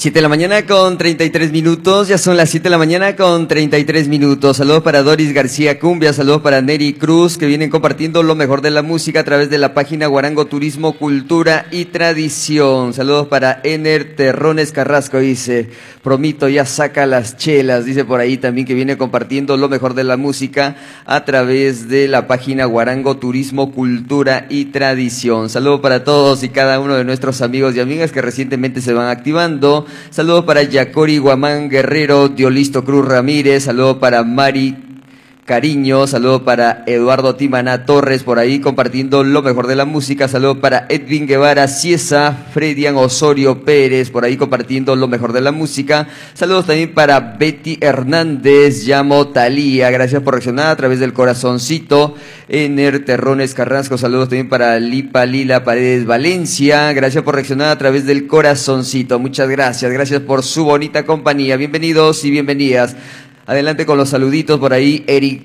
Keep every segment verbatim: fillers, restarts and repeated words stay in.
siete de la mañana con treinta y tres minutos, ya son las siete de la mañana con treinta y tres minutos. Saludos para Doris García Cumbia, saludos para Neri Cruz, que vienen compartiendo lo mejor de la música a través de la página Guarango Turismo, Cultura y Tradición. Saludos para Ener Terrones Carrasco, dice, Promito ya saca las chelas, dice por ahí también, que viene compartiendo lo mejor de la música a través de la página Guarango Turismo, Cultura y Tradición. Saludos para todos y cada uno de nuestros amigos y amigas que recientemente se van activando. Saludos para Yacori Guamán Guerrero, Diolisto Cruz Ramírez, saludos para Mari Cariño, saludos para Eduardo Timaná Torres, por ahí compartiendo lo mejor de la música, saludos para Edwin Guevara Ciesa, Fredian Osorio Pérez, por ahí compartiendo lo mejor de la música, saludos también para Betty Hernández, llamo Talía, gracias por reaccionar a través del corazoncito. Ener Terrones Carrasco, saludos también para Lipa Lila Paredes Valencia, gracias por reaccionar a través del corazoncito, muchas gracias, gracias por su bonita compañía, bienvenidos y bienvenidas. Adelante con los saluditos por ahí, Eric.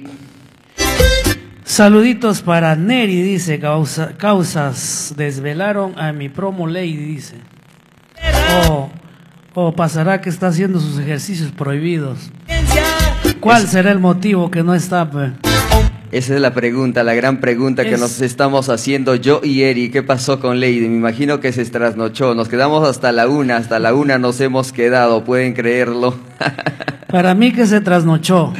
Saluditos para Neri, dice, causa, causas desvelaron a mi promo lady, dice. O, o pasará que está haciendo sus ejercicios prohibidos. ¿Cuál será el motivo que no está, pues? Esa es la pregunta, la gran pregunta que es... nos estamos haciendo yo y Eri. ¿Qué pasó con Lady? Me imagino que se trasnochó. Nos quedamos hasta la una, hasta la una nos hemos quedado, ¿pueden creerlo? Para mí que se trasnochó.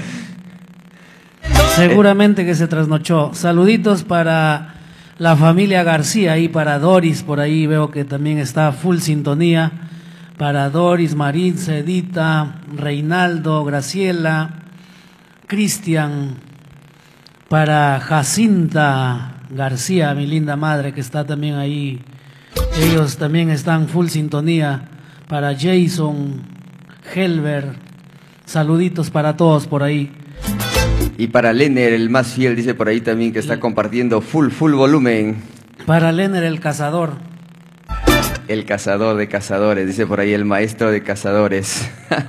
Seguramente que se trasnochó. Saluditos para la familia García y para Doris, por ahí veo que también está full sintonía. Para Doris, Maritza, Edita, Reinaldo, Graciela, Cristian, para Jacinta García, mi linda madre, que está también ahí. Ellos también están full sintonía. Para Jason, Helber, saluditos para todos por ahí. Y para Lener, el más fiel, dice por ahí también, que está compartiendo full, full volumen. Para Lener, el cazador. El cazador de cazadores, dice por ahí el maestro de cazadores.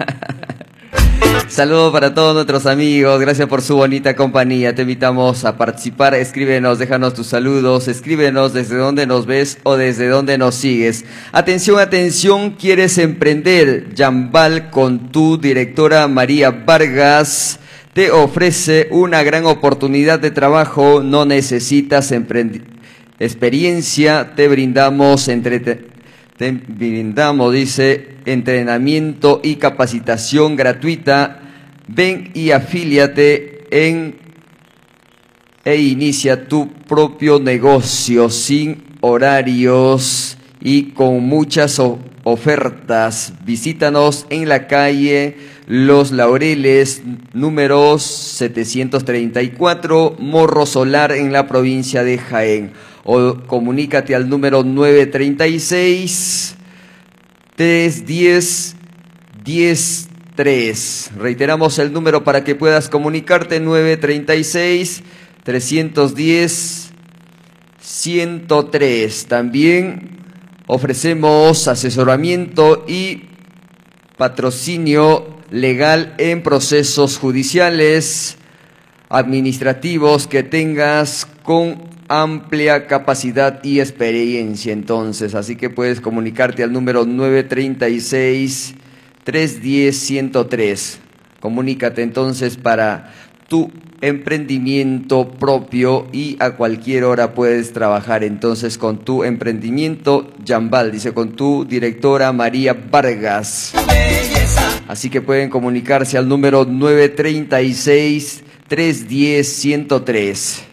Saludos para todos nuestros amigos, gracias por su bonita compañía, te invitamos a participar, escríbenos, déjanos tus saludos, escríbenos desde dónde nos ves o desde dónde nos sigues. Atención, atención, ¿quieres emprender? Yambal con tu directora María Vargas te ofrece una gran oportunidad de trabajo, no necesitas experiencia, te brindamos entre Te brindamos, dice, entrenamiento y capacitación gratuita. Ven y afíliate en e inicia tu propio negocio sin horarios y con muchas ofertas. Visítanos en la calle Los Laureles, número setecientos treinta y cuatro, Morro Solar, en la provincia de Jaén. O comunícate al número nueve treinta y seis, trescientos diez, diez tres. Reiteramos el número para que puedas comunicarte, nueve treinta y seis, trescientos diez, ciento tres. También ofrecemos asesoramiento y patrocinio legal en procesos judiciales, administrativos que tengas con amplia capacidad y experiencia, entonces, así que puedes comunicarte al número nueve treinta y seis, trescientos diez, ciento tres. Comunícate entonces para tu emprendimiento propio y a cualquier hora puedes trabajar entonces con tu emprendimiento. Yambal, dice, con tu directora María Vargas. Así que pueden comunicarse al número nueve treinta y seis, trescientos diez, ciento tres.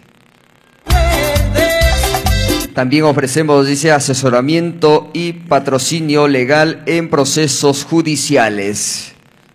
También ofrecemos, dice, asesoramiento y patrocinio legal en procesos judiciales.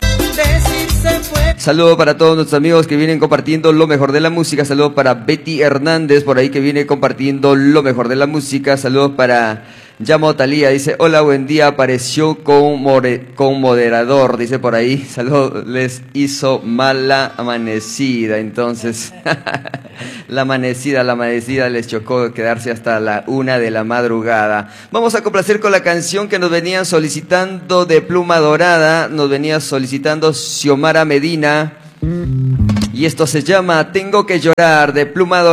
Saludos para todos nuestros amigos que vienen compartiendo lo mejor de la música. Saludos para Betty Hernández, por ahí, que viene compartiendo lo mejor de la música. Saludos para Llamo Talía, dice, hola, buen día, apareció con, more, con moderador, dice por ahí. Saludos, les hizo mala amanecida, entonces. La amanecida, la amanecida les chocó quedarse hasta la una de la madrugada. Vamos a complacer con la canción que nos venían solicitando de Pluma Dorada, nos venía solicitando Xiomara Medina. Y esto se llama Tengo que llorar, de Pluma Dorada.